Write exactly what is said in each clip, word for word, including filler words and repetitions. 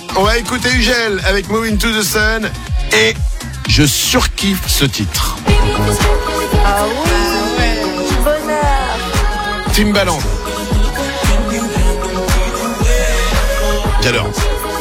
On va écouter Ugel avec Move Into the Sun et je surkiffe ce titre. Ah oui, bonheur. Timbaland. J'adore.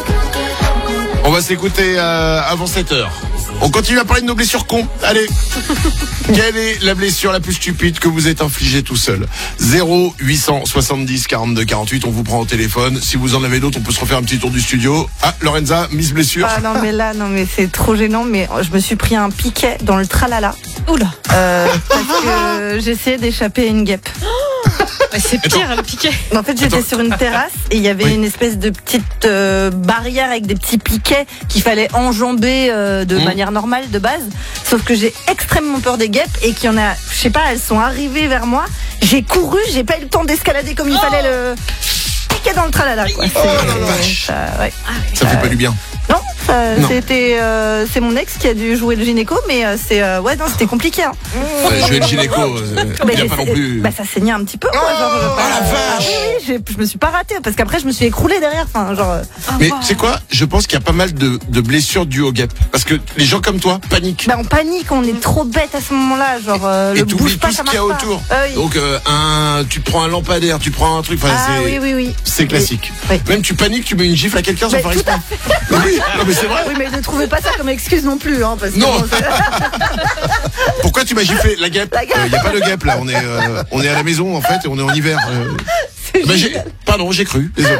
On va s'écouter euh, avant sept heures. On continue à parler de nos blessures cons. Allez. Quelle est la blessure la plus stupide que vous êtes infligée tout seul? Zéro huit cent soixante-dix quarante-deux quarante-huit. On vous prend au téléphone. Si vous en avez d'autres, on peut se refaire un petit tour du studio. Ah, Lorenza, Miss Blessure. Ah non mais là, non mais c'est trop gênant. Mais je me suis pris un piquet dans le tralala. Oula. Euh, parce que j'essayais d'échapper à une guêpe. Bah, c'est pire, Attends. le piquet. En fait, j'étais Attends. sur une terrasse et il y avait Oui. une espèce de petite euh, barrière avec des petits piquets qu'il fallait enjamber euh, de Mmh. manière normale, de base. Sauf que j'ai extrêmement peur des guêpes et qu'il y en a, je sais pas, elles sont arrivées vers moi. J'ai couru, j'ai pas eu le temps d'escalader comme il Oh. fallait le piquet dans le tralala, quoi. Oh C'est- la vache. ça, ouais. Ça fait pas du bien. Non, ça, Non. c'était, euh, c'est mon ex qui a dû jouer le gynéco, mais euh, c'est, euh, ouais, non, c'était compliqué. Hein. Ouais, jouer le gynéco, euh, Mais il y a j'ai- pas non plus. bah, ça saignait un petit peu. Quoi, Oh, genre, euh, la ah, vache. oui, oui, j'ai- je me suis pas ratée parce qu'après je me suis écroulée derrière. Enfin, genre. euh, Mais c'est quoi? Je pense qu'il y a pas mal de, de blessures dues au guêpe. Parce que les gens comme toi paniquent. Bah, on panique, on est trop bête à ce moment-là. Genre, euh, Et le t'oublies bouge pas, tout ça ce qu'il y a marche pas. autour. Ah oui. Donc euh, un, tu prends un lampadaire, tu prends un truc. Enfin, Ah c'est, oui, oui, oui. c'est classique. Oui. Même tu paniques, tu mets une gifle à quelqu'un sans Mais faire tout exprès. Oui, non mais c'est vrai. Oui, mais ne trouvez pas ça comme excuse non plus, hein, parce que Non. bon, c'est- Pourquoi tu m'as giflé la guêpe? La guêpe. Il n'y a pas de guêpe là. On est, euh, on est à la maison en fait et on est en hiver. Euh, c'est bah, j'ai, génial. pardon, j'ai cru. Désolé.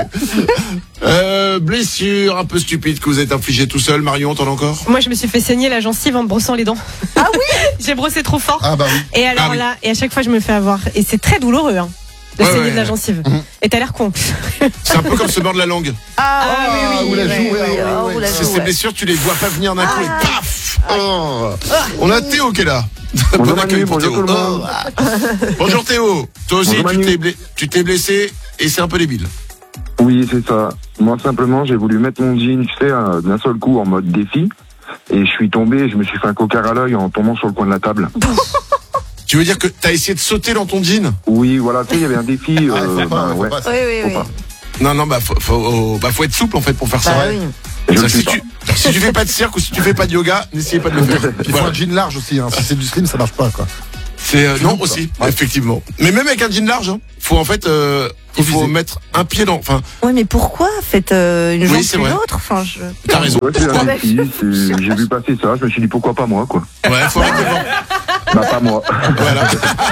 Euh, blessure un peu stupide que vous êtes infligée tout seul. Marion, t'en as encore? Moi, je me suis fait saigner la gencive en me brossant les dents. Ah oui. J'ai brossé trop fort. Ah bah oui. Et alors Ah oui. là, et à chaque fois, je me fais avoir. Et c'est très douloureux, hein, de Ouais, saigner ouais. de la gencive. Mhm. Et t'as l'air con. C'est un peu comme se mordre la langue. Ah, Ah, oui, oui, ou la oui, joue, oui, ouais, oui, ouais, oh, ouais. ou la C'est joue, ces ouais. blessures, tu les vois pas venir d'un coup et Ah. paf. Oh. On a Théo qui est là. Bonjour Bon accueil Manu, pour bonjour Théo. tout le monde. Oh, ah. Bonjour Théo. Toi aussi, Bonjour tu Manu. t'es, blessé, tu t'es blessé et c'est un peu débile. Oui, c'est ça. Moi, simplement, j'ai voulu mettre mon jean, tu sais, euh, d'un seul coup en mode défi. Et je suis tombé, je me suis fait un coquard à l'œil en tombant sur le coin de la table. Tu veux dire que t'as essayé de sauter dans ton jean? Oui, voilà, tu sais, il y avait un défi. Ah, euh, faut pas, ben, faut ouais. pas. Oui, oui, Faut oui. pas. Non, non, bah faut, faut, bah faut être souple en fait pour faire ça. Bah Ouais. oui. Je Ça, le si, suis pas. tu, si tu fais pas de cirque ou si tu fais pas de yoga, n'essayez pas de le faire. Il faut Voilà. un jean large aussi, hein. Si c'est du slim, ça marche pas, quoi. C'est euh, non Quoi. aussi, Ouais. effectivement. Mais même avec un jean large, hein, faut en fait, euh, il faut viser. mettre un pied dans. Enfin, Oui, mais pourquoi faites euh, une Oui, jambe c'est plus vrai. l'autre? Enfin, je. t'as raison. Ouais, c'est Pourquoi? un défi, c'est- j'ai vu passer ça, je me suis dit pourquoi pas moi, quoi. Ouais, faut arrêter devant. Bah, pas moi. Voilà.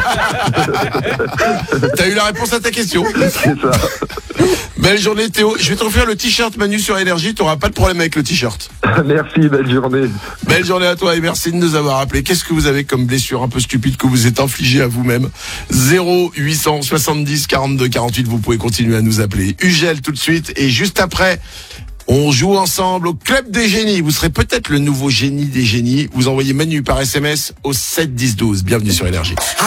T'as eu la réponse à ta question. C'est ça. Belle journée Théo. Je vais t'offrir le t-shirt Manu sur Énergie. T'auras pas de problème avec le t-shirt. Merci, belle journée. Belle journée à toi et merci de nous avoir appelé. Qu'est-ce que vous avez comme blessure un peu stupide que vous êtes infligée à vous-même? Zéro huit cent soixante-dix quarante-deux quarante-huit. Vous pouvez continuer à nous appeler. Ugel tout de suite et juste après, on joue ensemble au Club des Génies. Vous serez peut-être le nouveau génie des génies. Vous envoyez Manu par S M S au sept dix douze. Bienvenue sur Énergie.